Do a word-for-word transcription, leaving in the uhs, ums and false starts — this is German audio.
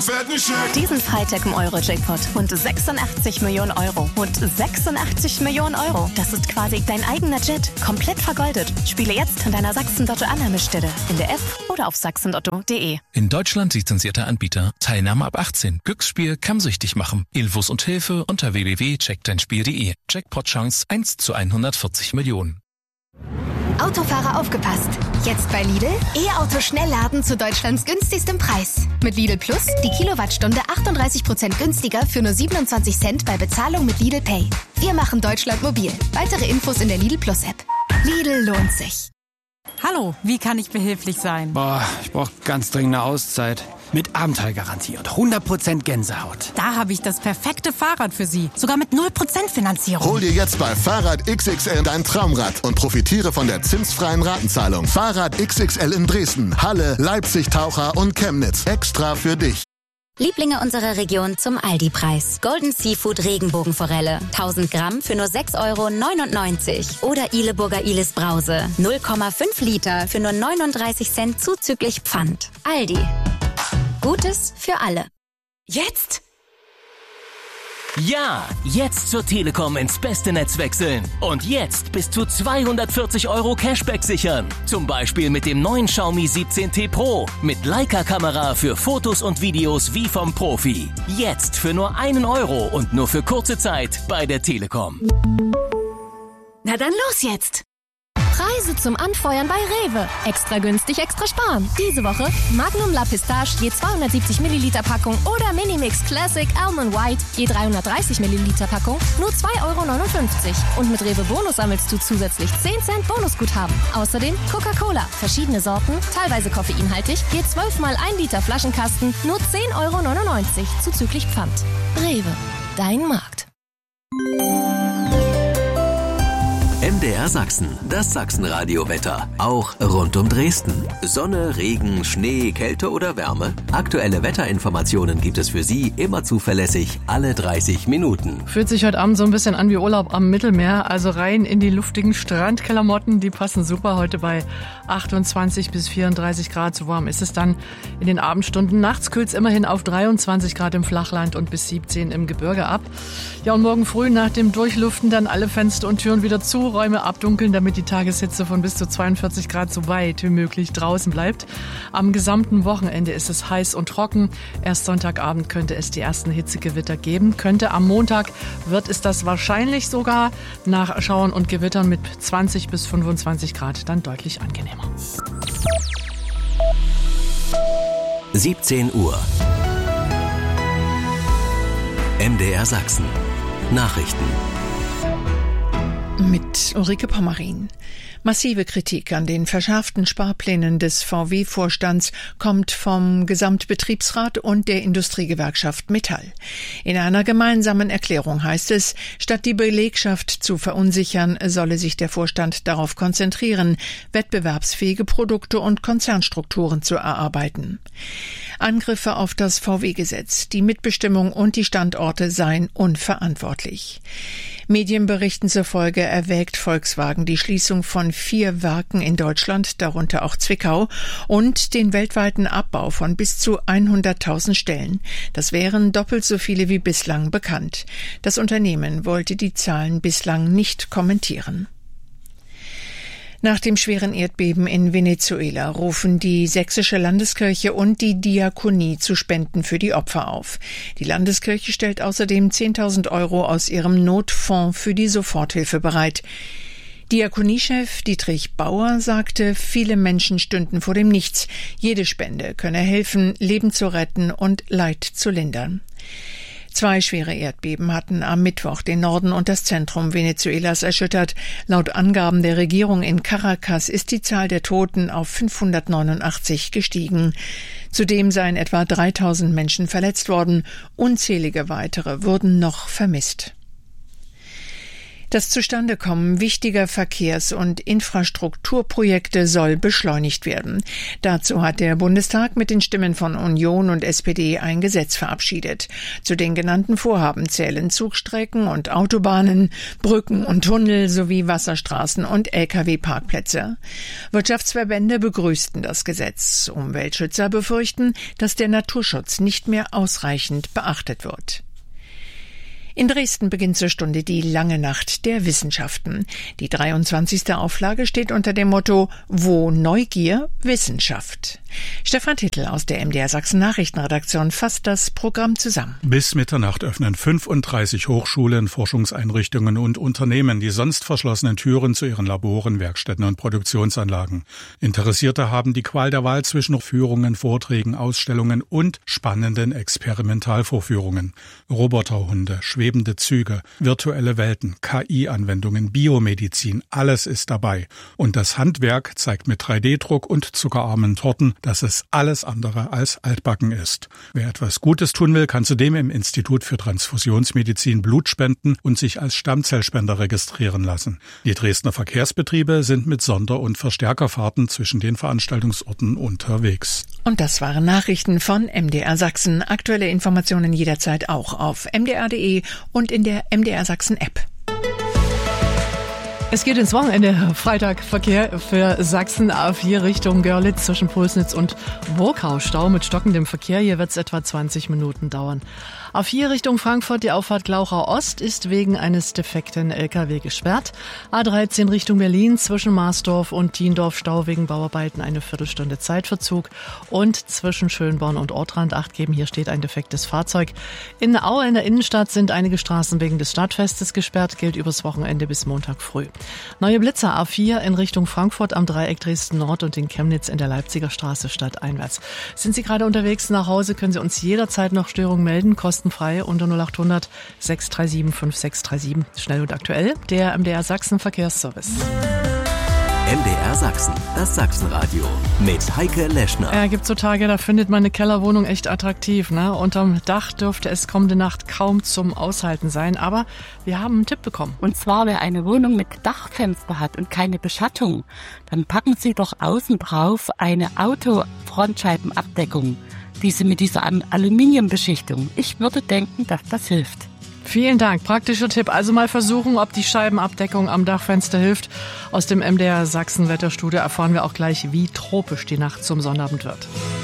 Diesen Freitag im Euro-Jackpot und sechsundachtzig Millionen Euro. Und sechsundachtzig Millionen Euro. Das ist quasi dein eigener Jet. Komplett vergoldet. Spiele jetzt an deiner Sachsen-Lotto-Annahmestelle. In der App oder auf sachsen-lotto punkt de. In Deutschland lizenzierter Anbieter. Teilnahme ab achtzehn. Glücksspiel kann süchtig machen. Infos und Hilfe unter w w w punkt check dein spiel punkt de. Jackpot-Chance eins zu hundertvierzig Millionen. Autofahrer aufgepasst. Jetzt bei Lidl E-Auto-Schnellladen zu Deutschlands günstigstem Preis. Mit Lidl Plus die Kilowattstunde achtunddreißig Prozent günstiger für nur siebenundzwanzig Cent bei Bezahlung mit Lidl Pay. Wir machen Deutschland mobil. Weitere Infos in der Lidl Plus App. Lidl lohnt sich. Hallo, wie kann ich behilflich sein? Boah, ich brauche ganz dringend eine Auszeit. Mit Abenteuergarantie und hundert Prozent Gänsehaut. Da habe ich das perfekte Fahrrad für Sie. Sogar mit null Prozent Finanzierung. Hol dir jetzt bei Fahrrad X X L dein Traumrad und profitiere von der zinsfreien Ratenzahlung. Fahrrad X X L in Dresden, Halle, Leipzig, Taucher und Chemnitz. Extra für dich. Lieblinge unserer Region zum Aldi-Preis. Golden Seafood Regenbogenforelle. tausend Gramm für nur sechs Euro neunundneunzig. Oder Ileburger Ilis Brause. null Komma fünf Liter für nur neununddreißig Cent zuzüglich Pfand. Aldi. Gutes für alle. Jetzt? Ja, jetzt zur Telekom ins beste Netz wechseln. Und jetzt bis zu zweihundertvierzig Euro Cashback sichern. Zum Beispiel mit dem neuen Xiaomi siebzehn T Pro. Mit Leica-Kamera für Fotos und Videos wie vom Profi. Jetzt für nur einen Euro und nur für kurze Zeit bei der Telekom. Na dann los jetzt! Preise zum Anfeuern bei Rewe. Extra günstig, extra sparen. Diese Woche Magnum La Pistache je zweihundertsiebzig Milliliter Packung oder Minimix Classic Almond White je dreihundertdreißig Milliliter Packung nur zwei Euro neunundfünfzig. Und mit Rewe Bonus sammelst du zusätzlich zehn Cent Bonusguthaben. Außerdem Coca-Cola, verschiedene Sorten, teilweise koffeinhaltig, je zwölf mal ein Liter Flaschenkasten nur zehn Euro neunundneunzig zuzüglich Pfand. Rewe, dein Markt. M D R Sachsen, das Sachsenradio-Wetter. Auch rund um Dresden. Sonne, Regen, Schnee, Kälte oder Wärme. Aktuelle Wetterinformationen gibt es für Sie immer zuverlässig alle dreißig Minuten. Fühlt sich heute Abend so ein bisschen an wie Urlaub am Mittelmeer. Also rein in die luftigen Strandklamotten. Die passen super heute bei achtundzwanzig bis vierunddreißig Grad. So warm ist es dann in den Abendstunden. Nachts kühlt es immerhin auf dreiundzwanzig Grad im Flachland und bis siebzehn im Gebirge ab. Ja, und morgen früh nach dem Durchlüften dann alle Fenster und Türen wieder zu. Räume abdunkeln, damit die Tageshitze von bis zu zweiundvierzig Grad so weit wie möglich draußen bleibt. Am gesamten Wochenende ist es heiß und trocken. Erst Sonntagabend könnte es die ersten Hitzegewitter geben. Könnte am Montag wird es das wahrscheinlich sogar nach Schauern und Gewittern mit zwanzig bis fünfundzwanzig Grad dann deutlich angenehmer. siebzehn Uhr. M D R Sachsen. Nachrichten. Mit Ulrike Pommerin. Massive Kritik an den verschärften Sparplänen des V W-Vorstands kommt vom Gesamtbetriebsrat und der Industriegewerkschaft Metall. In einer gemeinsamen Erklärung heißt es, statt die Belegschaft zu verunsichern, solle sich der Vorstand darauf konzentrieren, wettbewerbsfähige Produkte und Konzernstrukturen zu erarbeiten. Angriffe auf das V W-Gesetz, die Mitbestimmung und die Standorte seien unverantwortlich. Medienberichten zufolge erwägt Volkswagen die Schließung von vier Werken in Deutschland, darunter auch Zwickau, und den weltweiten Abbau von bis zu hunderttausend Stellen. Das wären doppelt so viele wie bislang bekannt. Das Unternehmen wollte die Zahlen bislang nicht kommentieren. Nach dem schweren Erdbeben in Venezuela rufen die Sächsische Landeskirche und die Diakonie zu Spenden für die Opfer auf. Die Landeskirche stellt außerdem zehntausend Euro aus ihrem Notfonds für die Soforthilfe bereit. Diakoniechef Dietrich Bauer sagte, viele Menschen stünden vor dem Nichts. Jede Spende könne helfen, Leben zu retten und Leid zu lindern. Zwei schwere Erdbeben hatten am Mittwoch den Norden und das Zentrum Venezuelas erschüttert. Laut Angaben der Regierung in Caracas ist die Zahl der Toten auf fünfhundertneunundachtzig gestiegen. Zudem seien etwa dreitausend Menschen verletzt worden. Unzählige weitere wurden noch vermisst. Das Zustandekommen wichtiger Verkehrs- und Infrastrukturprojekte soll beschleunigt werden. Dazu hat der Bundestag mit den Stimmen von Union und S P D ein Gesetz verabschiedet. Zu den genannten Vorhaben zählen Zugstrecken und Autobahnen, Brücken und Tunnel sowie Wasserstraßen und L K W-Parkplätze. Wirtschaftsverbände begrüßten das Gesetz. Umweltschützer befürchten, dass der Naturschutz nicht mehr ausreichend beachtet wird. In Dresden beginnt zur Stunde die Lange Nacht der Wissenschaften. Die dreiundzwanzigste Auflage steht unter dem Motto Wo Neugier, Wissenschaft. Stefan Tittel aus der M D R Sachsen Nachrichtenredaktion fasst das Programm zusammen. Bis Mitternacht öffnen fünfunddreißig Hochschulen, Forschungseinrichtungen und Unternehmen die sonst verschlossenen Türen zu ihren Laboren, Werkstätten und Produktionsanlagen. Interessierte haben die Qual der Wahl zwischen Führungen, Vorträgen, Ausstellungen und spannenden Experimentalvorführungen. Roboterhunde, schwebende Züge, virtuelle Welten, K I-Anwendungen, Biomedizin, alles ist dabei. Und das Handwerk zeigt mit drei D Druck und zuckerarmen Torten, dass es alles andere als altbacken ist. Wer etwas Gutes tun will, kann zudem im Institut für Transfusionsmedizin Blut spenden und sich als Stammzellspender registrieren lassen. Die Dresdner Verkehrsbetriebe sind mit Sonder- und Verstärkerfahrten zwischen den Veranstaltungsorten unterwegs. Und das waren Nachrichten von M D R Sachsen. Aktuelle Informationen jederzeit auch auf m d r punkt d e und in der M D R Sachsen App. Es geht ins Wochenende. Freitagverkehr für Sachsen A vier Richtung Görlitz zwischen Pulsnitz und Burgau. Stau mit stockendem Verkehr. Hier wird es etwa zwanzig Minuten dauern. A vier Richtung Frankfurt, die Auffahrt Glauchau Ost ist wegen eines defekten L K W gesperrt. A dreizehn Richtung Berlin zwischen Marsdorf und Tiendorf Stau wegen Bauarbeiten, eine Viertelstunde Zeitverzug. Und zwischen Schönborn und Ortrand acht geben, hier steht ein defektes Fahrzeug. In Aue in der Innenstadt sind einige Straßen wegen des Stadtfestes gesperrt, gilt übers Wochenende bis Montag früh. Neue Blitzer A vier in Richtung Frankfurt am Dreieck Dresden Nord und in Chemnitz in der Leipziger Straße stadteinwärts. Sind Sie gerade unterwegs nach Hause, können Sie uns jederzeit noch Störungen melden, kostenfrei unter null acht hundert sechs drei sieben fünf sechs drei sieben. Schnell und aktuell, der M D R Sachsen Verkehrsservice. M D R Sachsen, das Sachsenradio mit Heike Leschner. Ja, gibt so Tage, da findet man eine Kellerwohnung echt attraktiv, ne? Unterm Dach dürfte es kommende Nacht kaum zum Aushalten sein, aber wir haben einen Tipp bekommen. Und zwar, wer eine Wohnung mit Dachfenster hat und keine Beschattung, dann packen Sie doch außen drauf eine Autofrontscheibenabdeckung, diese mit dieser Aluminiumbeschichtung. Ich würde denken, dass das hilft. Vielen Dank. Praktischer Tipp. Also mal versuchen, ob die Scheibenabdeckung am Dachfenster hilft. Aus dem M D R Sachsen Wetterstudio erfahren wir auch gleich, wie tropisch die Nacht zum Sonnabend wird.